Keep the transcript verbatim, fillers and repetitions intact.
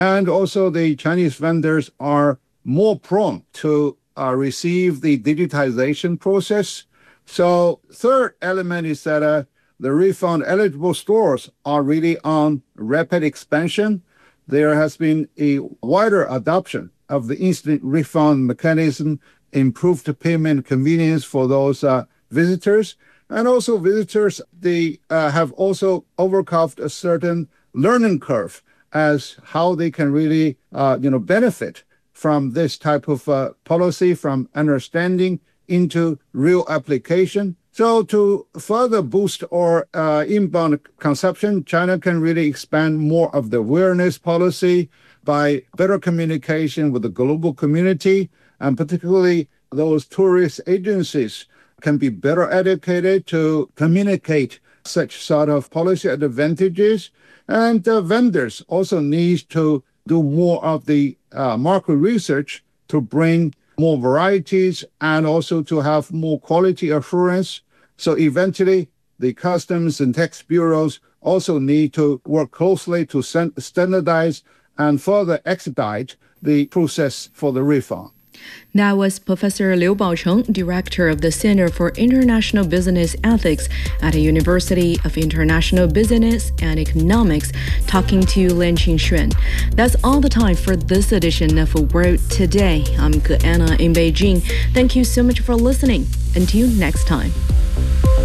And also the Chinese vendors are more prone to uh, receive the digitization process. So third element is that uh, the refund eligible stores are really on rapid expansion. There has been a wider adoption of the instant refund mechanism, improved payment convenience for those uh, visitors. And also visitors, they uh, have also overcome a certain learning curve as how they can really uh, you know, benefit from this type of uh, policy, from understanding into real application. So to further boost our uh, inbound consumption, China can really expand more of the awareness policy by better communication with the global community, and particularly those tourist agencies can be better educated to communicate such sort of policy advantages. And uh, vendors also need to do more of the uh, market research to bring more varieties and also to have more quality assurance. So eventually, the customs and tax bureaus also need to work closely to standardize and further expedite the process for the refund. That was Professor Liu Baocheng, Director of the Center for International Business Ethics at the University of International Business and Economics, talking to Lin Qingxuan. That's all the time for this edition of World Today. I'm Ke Anna in Beijing. Thank you so much for listening. Until next time.